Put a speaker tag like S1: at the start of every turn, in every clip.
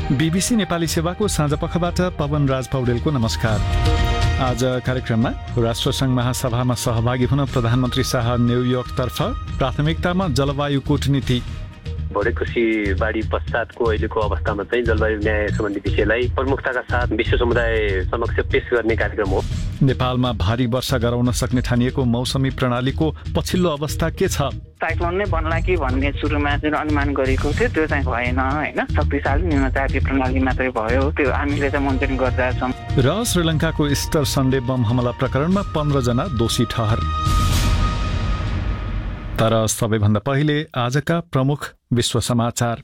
S1: BBC Nepali सेवाको साँझपखबाट पवन राज पौडेलको नमस्कार। आज कार्यक्रममा राष्ट्रसङ्घ महासभामा सहभागी हुन प्रधानमन्त्री शाह न्युयोर्कतर्फ, प्राथमिकतामा जलवायु कूटनीति,
S2: भोडेकोशी बाढी पश्चातको अहिलेको अवस्थामा चाहिँ जलवायु न्याय सम्बन्धी विषयलाई प्रमुखताका साथ विश्व समुदाय समक्ष पेश गर्ने कार्यक्रम हो।
S1: नेपालमा भारी वर्षा गराउन सक्ने ठानिएको मौसमी प्रणालीको पछिल्लो अवस्था के छ?
S3: साइक्लोन नै बन्ला कि भन्ने सुरुमा जुन अनुमान गरेको थियो त्यो चाहिँ भएन हैन, शक्तिशाली निम्नचापीय प्रणाली मात्रै भयो, त्यो हामीले चाहिँ मोनिटरिङ गर्दै छौं।
S1: र श्रीलङ्काको इस्टर सन्डे बम हमला प्रकरणमा 15 जना दोषी ठहर। तर सबैभन्दा पहिले आजका प्रमुख विश्व समाचार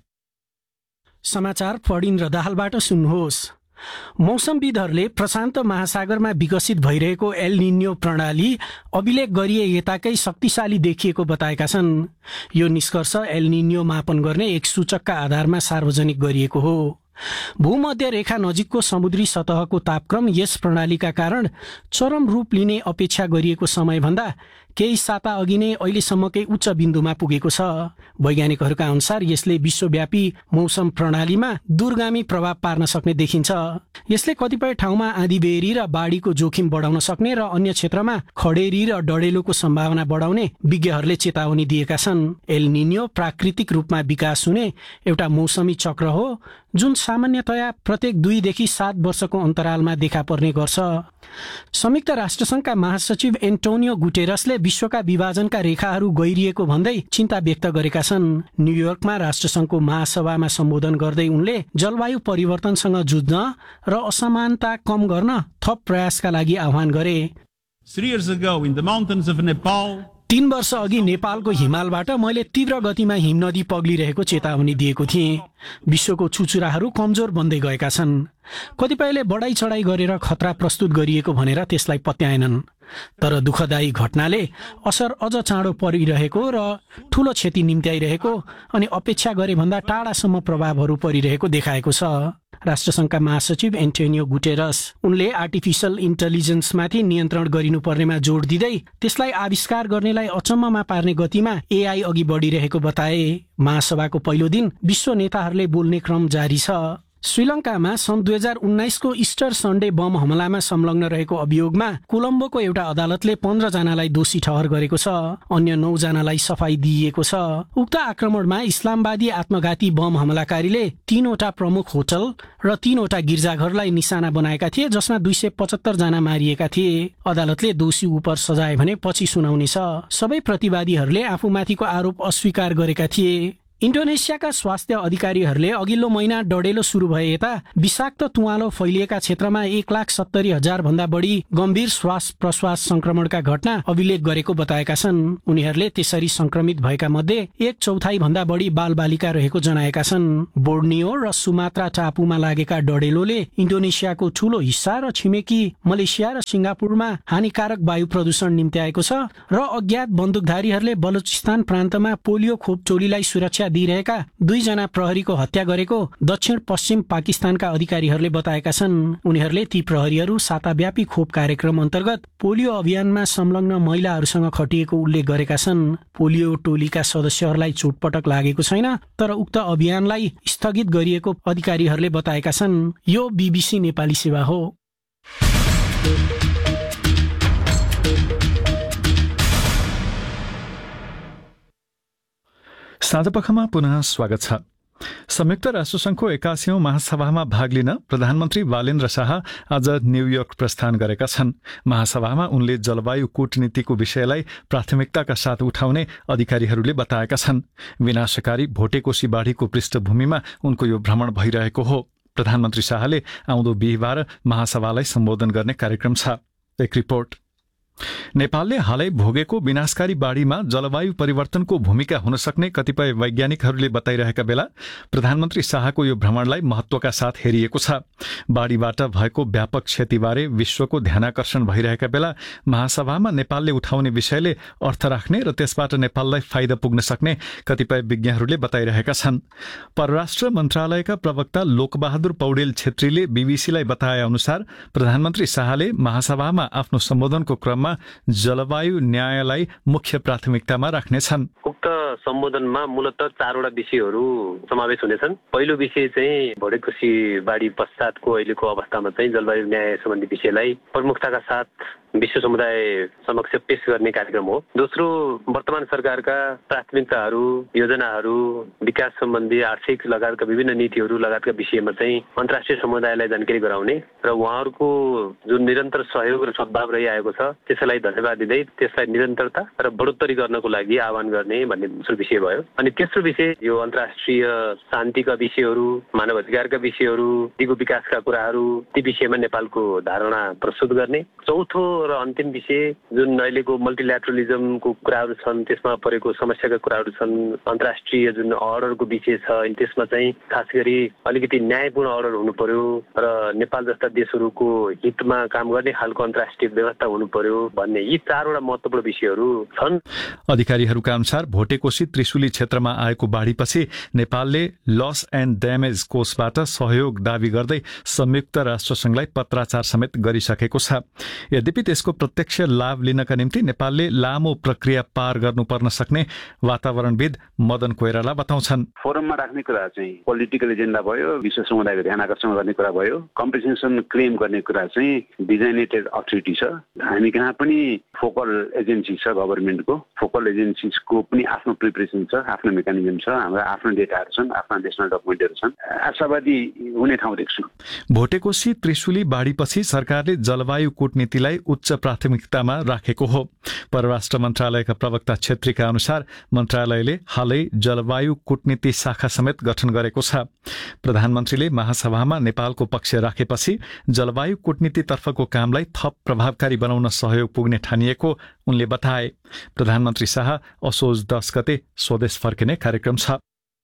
S4: फडिन र दाहालबाट सुन्नुहोस्। मौसमविदहरूले प्रशान्त महासागरमा विकसित भइरहेको एल निन्यो प्रणाली अभिलेख गरिए यताकै शक्तिशाली देखिएको बताएका छन्। यो निष्कर्ष एल निन्यो मापन गर्ने एक सूचकका आधारमा सार्वजनिक गरिएको हो। भूमध्य रेखा नजिकको समुद्री सतहको तापक्रम यस प्रणालीका कारण चरम रूप लिने अपेक्षा गरिएको समयभन्दा केही साता अघि नै अहिलेसम्मकै उच्च बिन्दुमा पुगेको छ। वैज्ञानिकहरूका अनुसार यसले विश्वव्यापी मौसम प्रणालीमा दूरगामी प्रभाव पार्न सक्ने देखिन्छ। यसले कतिपय ठाउँमा आँधीबेहरी र बाढीको जोखिम बढाउन सक्ने र अन्य क्षेत्रमा खडेरी र डडेलोको सम्भावना बढाउने विज्ञहरूले चेतावनी दिएका छन्। एल निन्यो प्राकृतिक रूपमा विकास हुने एउटा मौसमी चक्र हो जुन सामान्यतया प्रत्येक 2 देखि 7 वर्षको अन्तरालमा देखा पर्ने गर्छ। संयुक्त राष्ट्रसङ्घका महासचिव एन्टोनियो गुटेरसले विश्वका विभाजनका रेखाहरू गहिरिएको भन्दै चिन्ता व्यक्त गरेका छन्। न्युयोर्कमा राष्ट्रसङ्घको महासभामा सम्बोधन गर्दै उनले जलवायु परिवर्तनसँग जुझ्न र असमानता कम गर्न थप प्रयासका लागि आह्वान गरे। 3 वर्ष अघि नेपालको हिमालबाट मैले तीव्र गतिमा हिमनदी पग्लिरहेको चेतावनी दिएको थिएँ। विश्वको चुचुराहरू कमजोर बन्दै गएका छन्। कतिपयले बढाई चढाई गरेर खतरा प्रस्तुत गरिएको भनेर त्यसलाई पत्याएनन्। तर दुःखदायी घटनाले असर अझ चाँडो परिरहेको र ठूलो क्षति निम्त्याइरहेको अनि अपेक्षा गरे भन्दा टाढासम्म प्रभावहरू परिरहेको देखाएको छ। राष्ट्रसङ्घका महासचिव एन्टोनियो गुटेरस उनले आर्टिफिसियल इन्टेलिजेन्समाथि नियन्त्रण गरिनुपर्नेमा जोड दिँदै त्यसलाई आविष्कार गर्नेलाई अचम्ममा पार्ने गतिमा एआई अघि बढिरहेको बताए। महासभाको पहिलो दिन विश्व नेताहरूले बोल्ने क्रम जारी छ। श्रीलङ्कामा सन् 2019 को इस्टर सन्डे बम हमलामा संलग्न रहेको अभियोगमा कोलम्बोको एउटा अदालतले 15 जनालाई दोषी ठहर गरेको छ। अन्य 9 जनालाई सफाई दिइएको छ। उक्त आक्रमणमा इस्लामवादी आत्मघाती बम हमलाकारीले 3 वटा प्रमुख होटल र 3 वटा गिर्जाघरलाई निशाना बनाएका थिए, जसमा 275 जना मारिएका थिए। अदालतले दोषी उप सजाय भने पछि सुनाउनेछ। सबै प्रतिवादीहरूले आफूमाथिको आरोप अस्वीकार गरेका थिए। इन्डोनेसियाका स्वास्थ्य अधिकारीहरूले अघिल्लो महिना डडेलो सुरु भए यता विषाक्त तुवालो फैलिएका क्षेत्रमा 1,70,000 भन्दा बढी गम्भीर श्वास प्रश्वास संक्रमणका घटना अभिलेख गरेको बताएका छन्। उनीहरूले त्यसरी संक्रमित भएका मध्ये 1/4 भन्दा बढी बालबालिका रहेको जनाएका छन्। बोर्नियो र सुमात्रा टापुमा लागेका डडेलोले इन्डोनेसियाको ठूलो हिस्सा र छिमेकी मलेसिया र सिङ्गापुरमा हानिकारक वायु प्रदूषण निम्त्याएको छ र अज्ञात बन्दुकधारीहरूले बलुचिस्तान प्रान्तमा पोलियो खोप टोलीलाई सुरक्षा दिइरहेका 2 जना प्रहरीको हत्या गरेको दक्षिण पश्चिम पाकिस्तानका अधिकारीहरूले बताएका छन्। उनीहरूले ती प्रहरीहरू साताव्यापी खोप कार्यक्रम अन्तर्गत पोलियो अभियानमा संलग्न महिलाहरूसँग खटिएको उल्लेख गरेका छन्। पोलियो टोलीका सदस्यहरूलाई चोटपटक लागेको छैन, तर उक्त अभियानलाई स्थगित गरिएको अधिकारीहरूले बताएका छन्। यो बीबीसी नेपाली सेवा हो।
S1: साँझपखमा पुनः स्वागत छ। संयुक्त राष्ट्रसङ्घको 81औं महासभामा भाग लिन प्रधानमन्त्री बालेन्द्र शाह आज न्युयोर्क प्रस्थान गरेका छन्। महासभामा उनले जलवायु कूटनीतिको विषयलाई प्राथमिकताका साथ उठाउने अधिकारीहरूले बताएका छन्। विनाशकारी भोटेकोशी बाढीको पृष्ठभूमिमा उनको यो भ्रमण भइरहेको हो। प्रधानमन्त्री शाहले आउँदो बिहिबार महासभालाई सम्बोधन गर्ने कार्यक्रम छ। एक रिपोर्ट। नेपालले हालै भोगेको विनाशकारी बाढीमा जलवायु परिवर्तनको भूमिका हुन सक्ने कतिपय वैज्ञानिकहरूले बताइरहेका बेला प्रधानमन्त्री शाहको यो भ्रमणलाई महत्त्वका साथ हेरिएको छ। बाढीबाट भएको व्यापक क्षतिबारे विश्वको ध्यानाकर्षण भइरहेका बेला महासभामा नेपालले उठाउने विषयले अर्थ राख्ने र त्यसबाट नेपाललाई फाइदा पुग्न सक्ने कतिपय विज्ञहरूले बताइरहेका छन्। परराष्ट्र मन्त्रालयका प्रवक्ता लोकबहादुर पौडेल छेत्रीले बीबीसीलाई बताए अनुसार प्रधानमन्त्री शाहले महासभामा आफ्नो सम्बोधनको क्रममा जलवायु न्यायलाई मुख्य प्राथमिकतामा राख्नेछन्।
S2: उक्त सम्बोधनमा मूलतः 4वटा विषयहरू समावेश हुनेछन्। पहिलो विषय चाहिँ भोटेकोशी बाढी पश्चातको अहिलेको अवस्थामा चाहिँ जलवायु न्याय सम्बन्धी विषयलाई प्रमुखताका साथ विश्व समुदाय समक्ष पेश गर्ने कार्यक्रम हो। दोस्रो, वर्तमान सरकारका प्राथमिकताहरू, योजनाहरू, विकास सम्बन्धी आर्थिक लगायतका विभिन्न नीतिहरू लगायतका विषयमा चाहिँ अन्तर्राष्ट्रिय समुदायलाई जानकारी गराउने र उहाँहरूको जुन निरन्तर सहयोग र सद्भाव रहिआएको छ त्यसलाई धन्यवाद दिँदै त्यसलाई निरन्तरता र बढोत्तरी गर्नको लागि आह्वान गर्ने भन्ने दोस्रो विषय भयो। अनि तेस्रो विषय यो अन्तर्राष्ट्रिय शान्तिका विषयहरू, मानव अधिकारका विषयहरू, दिगो विकासका कुराहरू, ती विषयमा नेपालको धारणा प्रस्तुत गर्ने। चौथो र अन्तिम विषय जुन अहिलेको मल्टिल्याटरलिजमको कुराहरू छन्, त्यसमा परेको समस्याका कुराहरू छन्, अन्तर्राष्ट्रिय जुन अर्डरको विषय छ, त्यसमा चाहिँ खास गरी अलिकति न्यायपूर्ण अर्डर हुनु पर्यो र नेपाल जस्ता देशहरूको हितमा काम गर्ने खालको अन्तर्राष्ट्रिय व्यवस्था हुनु पर्यो भन्ने यी 4वटा महत्त्वपूर्ण विषयहरू छन्।
S1: अधिकारीहरूका अनुसार भोटेकोशी त्रिशुली क्षेत्रमा आएको बाढीपछि नेपालले लस एन्ड ड्यामेज कोषबाट सहयोग दावी गर्दै संयुक्त राष्ट्रसंघलाई पत्राचार समेत गरिसकेको छ। यद्यपि त्यसको प्रत्यक्ष लाभ लिनका निम्ति नेपालले लामो प्रक्रिया पार गर्नुपर्न सक्ने वातावरणविद मदन कोइराला बताउँछन्।
S5: फोरममा राख्ने कुरा चाहिँ पोलिटिकल एजेन्डा भयो, विश्व समुदायको ध्यान आकर्षण गर्ने कुरा भयो, कम्पेन्सेसन क्लेम गर्ने कुरा चाहिँ डिजाइनेटेड अथोरिटी छ। हामी कहाँ पनि फोकल एजेन्सी छ, गभर्मेन्टको फोकल एजेन्सीको पनि आफ्नो प्रिपरेसन छ, आफ्नो मेकानिजम छ, हाम्रो आफ्नो डेटाहरू छन्, आफ्ना नेसनल डकुमेन्टहरू छन्। आशावादी हुने ठाउँ देख्छु।
S1: भोटेकोशी त्रिशुली बाढीपछि सरकारले जलवायु कूटनीतिलाई उच्च प्राथमिकतामा राखेको हो। परराष्ट्र मन्त्रालयका प्रवक्ता छेत्रीका अनुसार मन्त्रालयले हालै जलवायु कूटनीति शाखा समेत गठन गरेको छ। प्रधानमन्त्रीले महासभामा नेपालको पक्ष राखेपछि जलवायु कूटनीतितर्फको कामलाई थप प्रभावकारी बनाउन सहयोग पुग्ने ठानिएको उनले बताए। प्रधानमन्त्री शाह असोज 10 गते स्वदेश फर्किने कार्यक्रम छ।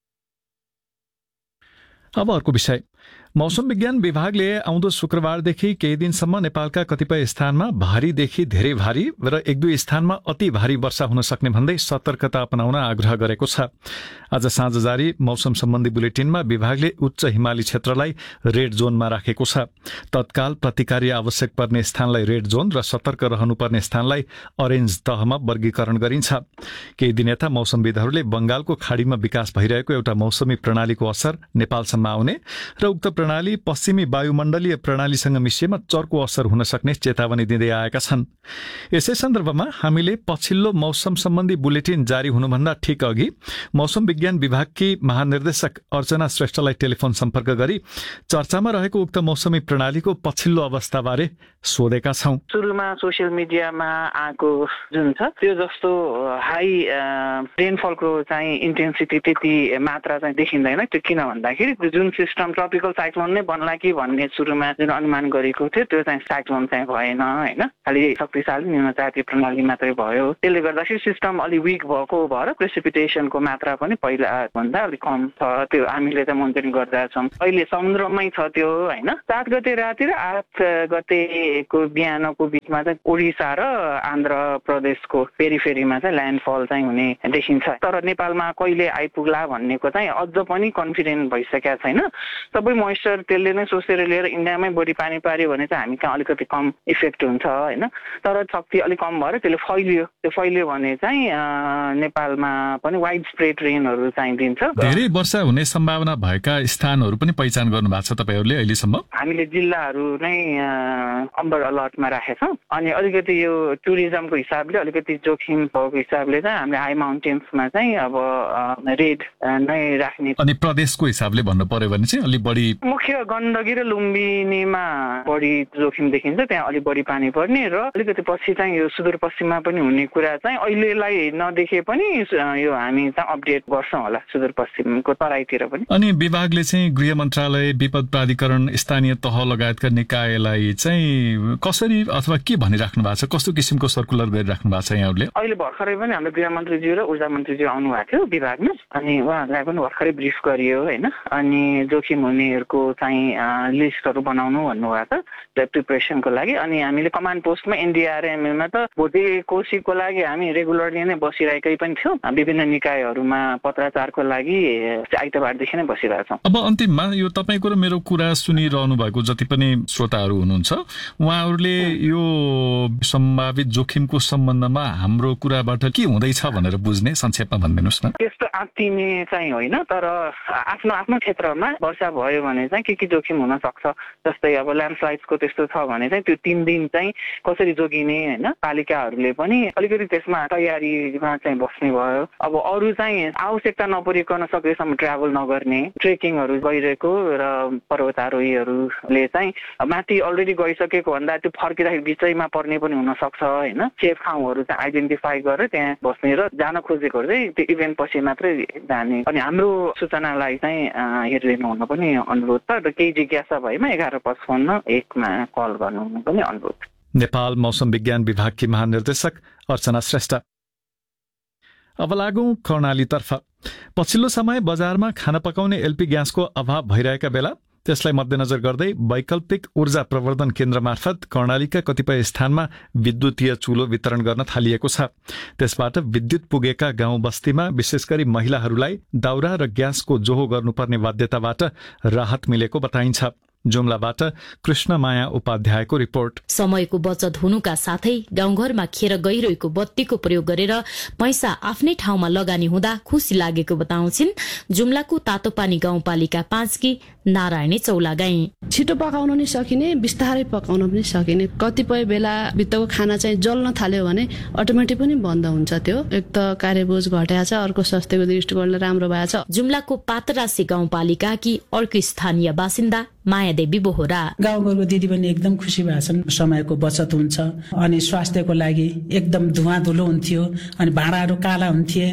S1: अब अर्को विषय, मौसम विज्ञान विभागले आउँदो शुक्रबारदेखि केही दिनसम्म नेपालका कतिपय स्थानमा भारीदेखि धेरै भारी र 1-2 स्थानमा अति भारी वर्षा हुन सक्ने भन्दै सतर्कता अपनाउन आग्रह गरेको छ। आज साँझ जारी मौसम सम्बन्धी बुलेटिनमा विभागले उच्च हिमाली क्षेत्रलाई रेड जोनमा राखेको छ। तत्काल प्रतिकार आवश्यक पर्ने स्थानलाई रेड जोन र सतर्क रहनुपर्ने स्थानलाई अरेन्ज तहमा वर्गीकरण गरिन्छ। केही दिन यता मौसमविदहरूले बंगालको खाडीमा विकास भइरहेको एउटा मौसमी प्रणालीको असर नेपालसम्म आउने र उक्त प्रणाली पश्चिमी वायुमण्डलीय प्रणालीसँग मिसिएमा चर्को असर हुन सक्ने चेतावनी दिँदै आएका छन्। यसै सन्दर्भमा हामीले पछिल्लो मौसम सम्बन्धी बुलेटिन जारी हुनुभन्दा ठिक अघि मौसम विज्ञान विभागकी महानिर्देशक अर्चना श्रेष्ठलाई टेलिफोन सम्पर्क गरी चर्चामा रहेको उक्त मौसमी प्रणालीको पछिल्लो अवस्थाबारे सोधेका छौं।
S3: सुरुमा सोसियल मिडियामा आएको जुन छ त्यो जस्तो हाई रेनफलको चाहिँ इन्टेन्सिटी त्यति मात्रा चाहिँ देखिँदैन। त्यो किन भन्दाखेरि जुन सिस्टम ट्रपिकल साइक्लोन नै बन्ला कि भन्ने सुरुमा जुन अनुमान गरेको थियो त्यो चाहिँ साइक्लोन चाहिँ भएन हैन, खालि शक्तिशाली निम्नचापीय प्रणाली मात्रै भयो। त्यसले गर्दाखेरि सिस्टम अलि विक भएको भएर प्रेसिपिटेसनको मात्रा पनि पहिला भन्दा अलिक कम छ। त्यो हामीले चाहिँ मोनिटरिङ गर्दा छौं। अहिले समुद्रमै छ त्यो हैन। 7 गते राति र 8 गतेको बिहानको बिचमा चाहिँ ओडिसा र आन्ध्र प्रदेशको पेरिफेरीमा चाहिँ ल्यान्डफल चाहिँ हुने देखिन्छ। तर नेपालमा कहिले आइपुग्ला भन्नेको चाहिँ अझ पनि कन्फिडेन्ट भइसकेका छैन। सबै मोइस्चर त्यसले नै सोचेर लिएर इन्डियामै बढी पानी पार्यो भने चाहिँ हामी कहाँ अलिकति कम इफेक्ट हुन्छ हैन। तर शक्ति अलिक कम भएर त्यसले फैलियो। त्यो फैलियो भने चाहिँ नेपालमा पनि वाइड स्प्रेड रेनहरू चाहिँ दिन्छ।
S1: धेरै वर्षा हुने सम्भावना भएका स्थानहरू पनि पहिचान गर्नु भएको छ तपाईहरुले अहिलेसम्म?
S3: हामीले जिल्लाहरू नै अम्बर अलर्टमा राखेछौँ। अनि अलिकति यो टुरिज्मको हिसाबले अलिकति जोखिम भएको हिसाबले चाहिँ हामीले हाई माउन्टेन्समा चाहिँ अब रेड नै राख्ने।
S1: अनि प्रदेशको हिसाबले भन्नु पर्यो भने चाहिँ अलि बढी
S3: मुख्य गण्डकी र लुम्बिनीमा बढी जोखिम देखिन्छ। त्यहाँ अलि बढी पानी पर्ने र अलिकति पछि चाहिँ यो सुदूरपश्चिममा पनि हुने कुरा चाहिँ अहिलेलाई नदेखे पनि यो हामी चाहिँ अपडेट गर्छौँ होला सुदूरपश्चिमको तराईतिर पनि।
S1: अनि विभागले चाहिँ गृह मन्त्रालय, विपद प्राधिकरण, स्थानीय तह लगायतका निकायलाई चाहिँ कसरी अथवा के भनिराख्नु भएको छ? कस्तो किसिमको सर्कुलर गरिराख्नु भएको छ यहाँहरूले?
S3: अहिले भर्खरै पनि हाम्रो गृह मन्त्रीज्यू र ऊर्जा मन्त्रीज्यू आउनु भएको थियो विभागमा। अनि उहाँहरूलाई पनि भर्खरै ब्रिफ गरियो हैन। अनि जोखिम हुने उनीहरूको चाहिँ लिस्टहरू बनाउनु भन्नुभएको छ प्रिपरेसनको लागि। अनि हामीले कमान्ड पोस्टमा एनडीआरएमएमा त भोटे कोशीको लागि हामी रेगुलरली नै बसिरहेकै पनि थियौँ। विभिन्न निकायहरूमा पत्राचारको लागि आइतबारदेखि नै बसिरहेछौँ।
S1: अब अन्तिममा यो तपाईँको र मेरो कुरा सुनिरहनु भएको जति पनि श्रोताहरू हुनुहुन्छ उहाँहरूले यो सम्भावित जोखिमको सम्बन्धमा हाम्रो कुराबाट के हुँदैछ भनेर बुझ्ने संक्षेपमा भनिदिनुहोस् न।
S3: त्यस्तो आत्तिने चाहिँ होइन, तर आफ्नो आफ्नो क्षेत्रमा वर्षा भयो भने चाहिँ के जोखिम हुन सक्छ। जस्तै अब ल्यान्डस्लाइड्सको त्यस्तो छ भने चाहिँ त्यो 3 दिन चाहिँ कसरी जोगिने होइन, पालिकाहरूले पनि अलिकति त्यसमा तयारीमा चाहिँ बस्ने भयो। अब अरू चाहिँ आवश्यकता नपरिकन सकेसम्म ट्राभल नगर्ने, ट्रेकिङहरू गइरहेको र पर्वतारोहीहरूले चाहिँ माथि अलरेडी गइसकेको भन्दा त्यो फर्किँदाखेरि बिचैमा पर्ने पनि हुनसक्छ होइन। सेफ ठाउँहरू चाहिँ आइडेन्टिफाई गरेर त्यहाँ बस्ने र जान खोजेकोहरू चाहिँ त्यो इभेन्ट पछि मात्रै जाने। अनि हाम्रो सूचनालाई चाहिँ हेरिदिनु हुन पनि अनुरोध छ र केही जिज्ञासा भएमा 1155 मा कल गर्नु पनि अनुरोध।
S1: नेपाल मौसम विज्ञान विभागकी महानिर्देशक अर्चना श्रेष्ठ। अब लागौं कर्णालीतर्फ। पछिल्लो समय बजारमा खाना पकाउने एलपी ग्यासको अभाव भइरहेका बेला त्यसलाई मध्यनजर गर्दै वैकल्पिक ऊर्जा प्रवर्धन केन्द्र मार्फत कर्णालीका कतिपय स्थानमा विद्युतीय चुलो वितरण गर्न थालिएको छ। त्यसबाट विद्युत पुगेका गाउँ बस्तीमा विशेष गरी महिलाहरूलाई दाउरा र ग्यासको जोहो गर्नुपर्ने बाध्यताबाट राहत मिलेको बताइन्छ। जुम्लाबाट कृष्णमाया उपाध्यायको रिपोर्ट।
S6: समयको बचत हुनुका साथै गाउँघरमा खेर गइरहेको बत्तीको प्रयोग गरेर पैसा आफ्नै ठाउँमा लगानी हुँदा खुसी लागेको बताउँछिन् जुम्लाको तातोपानी गाउँपालिका 5 की नारायणी चौलागाई।
S7: छिटो पकाउन नि सकिने, बिस्तारै पकाउन पनि सकिने। कतिपय बेला भित्रको खाना चाहिँ जल्न थाल्यो भने अटोमेटिक पनि बन्द हुन्छ। त्यो एक त कार्यबोझ घटाएको छ, अर्को स्वास्थ्यको दृष्टिकोणले राम्रो भएको छ।
S6: जुम्लाको पातरासी गाउँपालिका कि अर्को स्थानीय बासिन्दा मायादेवी बोहरा।
S8: गाउँघरको दिदी पनि एकदम खुसी भएछन्। समयको बचत हुन्छ अनि स्वास्थ्यको लागि एकदम धुवा धुलो हुन्थ्यो अनि भाँडाहरू काला हुन्थे।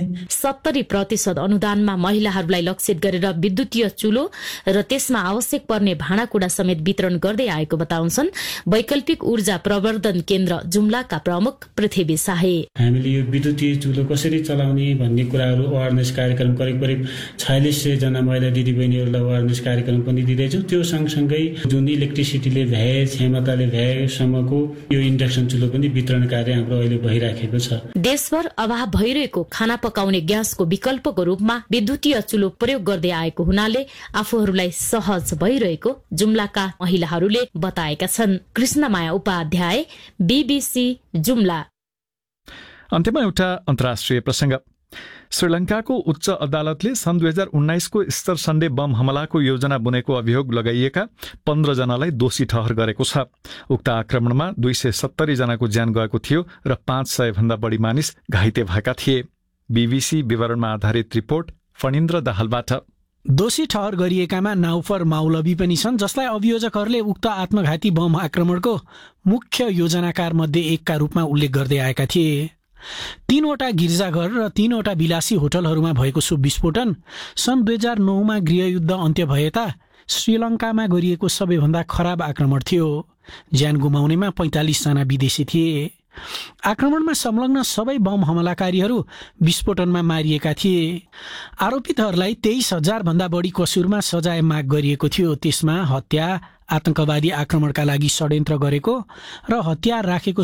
S6: 70% अनुदानमा महिलाहरूलाई लक्षित गरेर विद्युतीय चुलो र त्यसमा आवश्यक पर्ने भाँडाकुँडा समेत वितरण गर्दै आएको बताउँछन् वैकल्पिक ऊर्जा प्रवर्धन केन्द्र जुम्लाका प्रमुख पृथ्वी शाहे।
S9: हामीले यो विद्युतीय चुलो कसरी चलाउने भन्ने कुराहरू अवेरनेस कार्यक्रम करिब 4600 जना महिला दिदीबहिनीहरूलाई अवेरनेस कार्यक्रम पनि दिँदैछौँ। त्यो सँगसँगै जुन इलेक्ट्रिसिटीले भ्याए क्षमताले भ्याएसम्मको यो इन्डक्सन चुलो पनि वितरण कार्य हाम्रो अहिले भइराखेको छ।
S6: देशभर अभाव भइरहेको खाना पकाउने ग्यासको विकल्पको रूपमा विद्युतीय चुलो प्रयोग गर्दै आएको हुनाले आफूहरूलाई सहज भइरहेको जुम्लाका महिलाहरूले बताएका छन्। कृष्णमाया उपाध्याय, बीबीसी जुम्ला।
S1: अन्त्यमा एउटा अन्तर्राष्ट्रिय प्रसंग। श्रीलंकाको उच्च अदालतले सन् 2019 को इस्टर सन्डे बम हमलाको योजना बुनेको अभियोग लगाइएका 15 जनालाई दोषी ठहर गरेको छ। उक्त आक्रमणमा 270 जनाको ज्यान गएको थियो र 500 भन्दा बढी मानिस घाइते भएका थिए। बीबीसी विवरणमा आधारित रिपोर्ट फणिन्द्र दाहालबाट।
S4: दोषी ठहर गरिएकामा नाउफर माउलवी पनि छन्, जसलाई अभियोजकहरूले उक्त आत्मघाती बम आक्रमणको मुख्य योजनाकार मध्ये एकका रूपमा उल्लेख गर्दै आएका थिए। 3वटा गिर्जाघर र 3वटा विलासी होटलहरूमा भएको सो विस्फोटन सन् 2009 मा गृहयुद्ध अन्त्य भएता श्रीलङ्कामा गरिएको सबैभन्दा खराब आक्रमण थियो। ज्यान गुमाउनेमा 45 जना विदेशी थिए। आक्रमणमा संलग्न सबै बम हमलाकारीहरू विस्फोटनमा मारिएका थिए। आरोपितहरूलाई 23,000 भन्दा बढी कसुरमा सजाय माग गरिएको थियो। त्यसमा हत्या, आतंकवादी आक्रमणका लागि षड्यन्त्र गरेको र हतियार राखेको